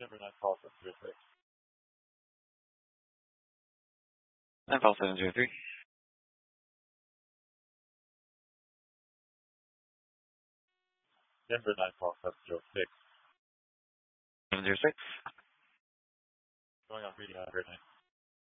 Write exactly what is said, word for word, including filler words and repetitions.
Number nine call seven zero six. nine five seven zero three. Number nine call seven zero six. seven zero six. Going on reading on number nine.